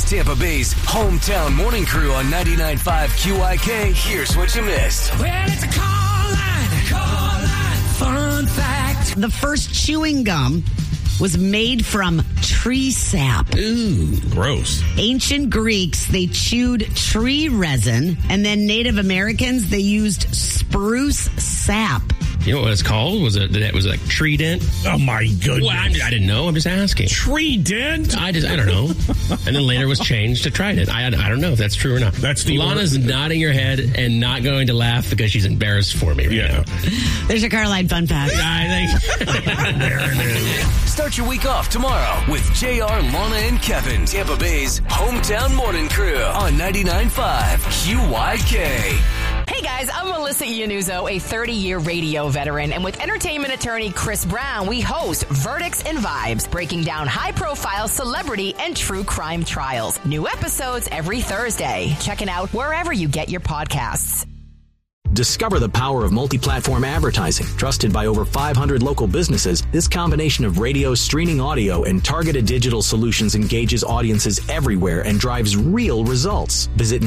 Tampa Bay's hometown morning crew on 99.5 QIK. Here's what you missed. Well, it's a call line, fun fact. The first chewing gum was made from tree sap. Ooh, gross. Ancient Greeks, they chewed tree resin, and then Native Americans, they used spruce sap. You know what it's called? Was it like tree dent? Oh my goodness! Well, I didn't know. I'm just asking. Tree dent? I don't know. And then later was changed to trident. I don't know if that's true or not. That's the Lana's nodding her head and not going to laugh because she's embarrassed for me right now. There's your Carline fun fact. I think There it is. Start your week off tomorrow with JR, Lana, and Kevin. Tampa Bay's hometown morning crew on 99.5 QYK. Hey guys, I'm Melissa Iannuzzo, a 30-year radio veteran, and with entertainment attorney Chris Brown, we host Verdicts and Vibes, breaking down high-profile celebrity and true crime trials. New episodes every Thursday. Check it out wherever you get your podcasts. Discover the power of multi-platform advertising. Trusted by over 500 local businesses, this combination of radio, streaming audio, and targeted digital solutions engages audiences everywhere and drives real results. Visit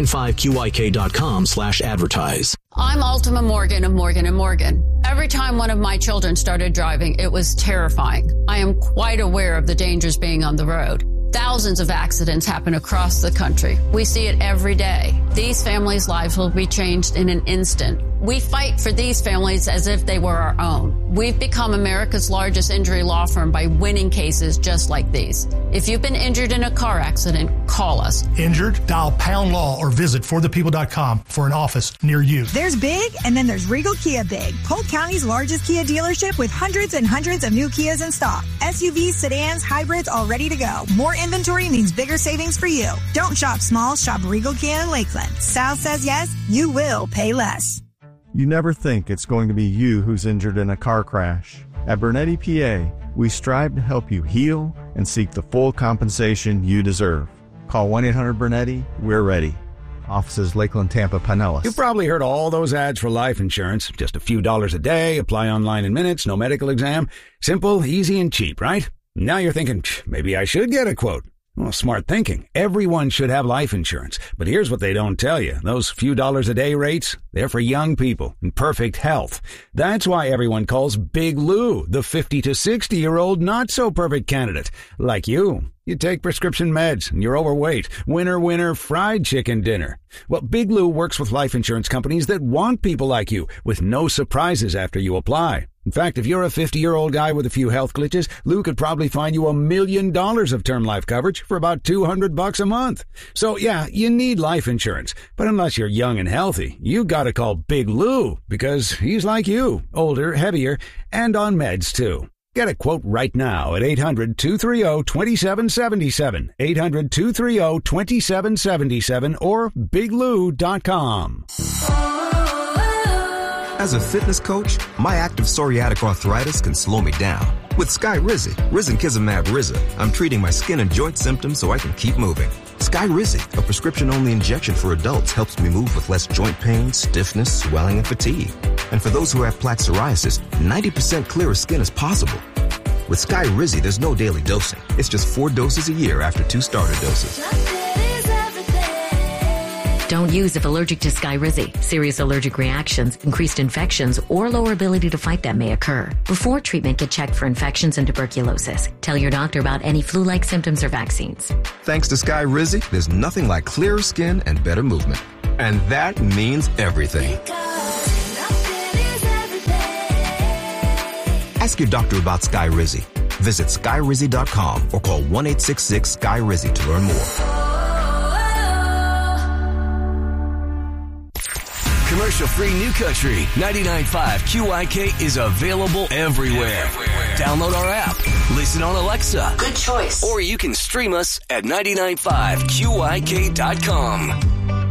995QIK.com/advertise. I'm Ultima Morgan of Morgan & Morgan. Every time one of my children started driving, it was terrifying. I am quite aware of the dangers being on the road. Thousands of accidents happen across the country. We see it every day. These families' lives will be changed in an instant. We fight for these families as if they were our own. We've become America's largest injury law firm by winning cases just like these. If you've been injured in a car accident, call us. Injured? Dial Pound Law or visit forthepeople.com for an office near you. There's big, and then there's Regal Kia Big, Polk County's largest Kia dealership with hundreds and hundreds of new Kias in stock. SUVs, sedans, hybrids, all ready to go. More inventory means bigger savings for you. Don't shop small, shop Regal Kia in Lakeland. Sal says yes, you will pay less. You never think it's going to be you who's injured in a car crash. At Bernetti PA, we strive to help you heal and seek the full compensation you deserve. Call 1-800-BERNETTI. We're ready. Offices Lakeland, Tampa, Pinellas. You've probably heard all those ads for life insurance. Just a few dollars a day, apply online in minutes, no medical exam. Simple, easy, and cheap, right? Now you're thinking, maybe I should get a quote. Well, smart thinking. Everyone should have life insurance. But here's what they don't tell you. Those few dollars a day rates, they're for young people in perfect health. That's why everyone calls Big Lou the 50 to 60-year-old not-so-perfect candidate. Like you. You take prescription meds and you're overweight. Winner, winner, fried chicken dinner. Well, Big Lou works with life insurance companies that want people like you with no surprises after you apply. In fact, if you're a 50-year-old guy with a few health glitches, Lou could probably find you $1 million of term life coverage for about $200 a month. So yeah, you need life insurance. But unless you're young and healthy, you gotta call Big Lou because he's like you, older, heavier, and on meds too. Get a quote right now at 800-230-2777, 800-230-2777, or biglou.com. As a fitness coach, my active psoriatic arthritis can slow me down. With Skyrizi, Risankizumab Riza, I'm treating my skin and joint symptoms so I can keep moving. Skyrizi, a prescription-only injection for adults, helps me move with less joint pain, stiffness, swelling, and fatigue. And for those who have plaque psoriasis, 90% clearer skin is possible. With Skyrizi, there's no daily dosing. It's just 4 doses a year after 2 starter doses. Don't use if allergic to Skyrizi. Serious allergic reactions, increased infections, or lower ability to fight them may occur. Before treatment, get checked for infections and tuberculosis. Tell your doctor about any flu-like symptoms or vaccines. Thanks to Skyrizi, there's nothing like clearer skin and better movement. And that means everything. Ask your doctor about Skyrizi. Visit Skyrizi.com or call 1-866-SKY-RIZI to learn more. Commercial-free New Country 99.5 QIK is available everywhere. Download our app, listen on Alexa. Good choice. Or you can stream us at 995QIK.com.